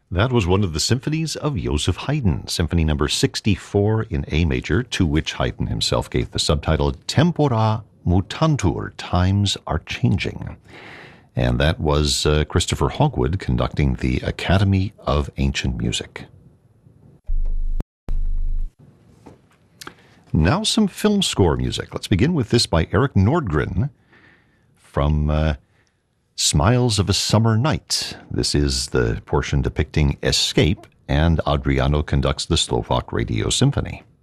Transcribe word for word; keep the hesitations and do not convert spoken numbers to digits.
That was one of the symphonies of Joseph Haydn, Symphony Number sixty-four in A major, to which Haydn himself gave the subtitle Tempora Mutantur, Times Are Changing. And that was uh, Christopher Hogwood conducting the Academy of Ancient Music. Now some film score music. Let's begin with this by Eric Nordgren from uh, Smiles of a Summer Night. This is the portion depicting escape, and Adriano conducts the Slovak Radio Symphony.